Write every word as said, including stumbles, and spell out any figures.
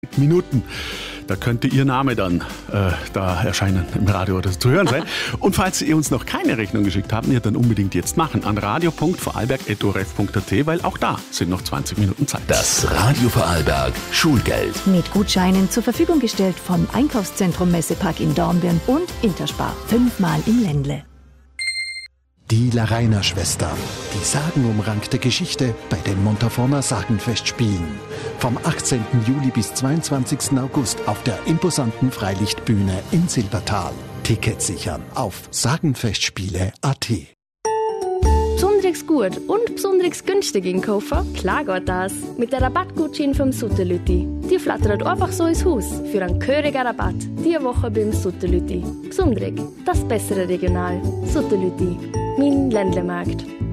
Minuten. Da könnte Ihr Name dann äh, da erscheinen im Radio oder zu hören sein. Und falls ihr uns noch keine Rechnung geschickt habt, ihr dann unbedingt jetzt machen an radio punkt vorarlberg at o r f punkt a t, weil auch da sind noch zwanzig Minuten Zeit. Das Radio Vorarlberg Schulgeld. Mit Gutscheinen zur Verfügung gestellt vom Einkaufszentrum Messepark in Dornbirn und Interspar. Fünfmal im Ländle. Die Larrainer-Schwestern, die sagenumrankte Geschichte bei den Montaforner Sagenfestspielen. Vom achtzehnten Juli bis zweiundzwanzigsten August auf der imposanten Freilichtbühne in Silbertal. Tickets sichern auf sagenfestspiele punkt a t. Besonders gut und besonders günstig einkaufen? Klar geht das. Mit der Rabattgutschein vom Sutterlütti. Die flattert einfach so ins Haus für einen gehörigen Rabatt. Diese Woche beim Sutterlütti. Besonders, das bessere Regional. Sutterlütti. Mein Ländlemarkt.